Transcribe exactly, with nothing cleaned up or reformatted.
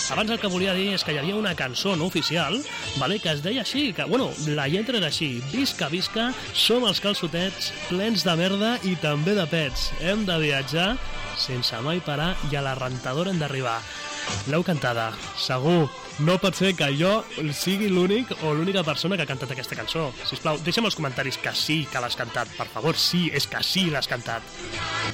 Abans el que volia dir és que hi havia una cançó no oficial, vale, que es deia així, que, bueno, la lletra era així: visca, visca, som els calçotets plens de merda i també de pets. Hem de viatjar sense mai parar i a la rentadora hem d'arribar. L'heu cantada, segur. No pot ser que jo sigui l'únic o l'única persona que ha cantat aquesta cançó. Sisplau, deixa'm als comentaris que sí que l'has cantat. Per favor, sí, és que sí l'has cantat.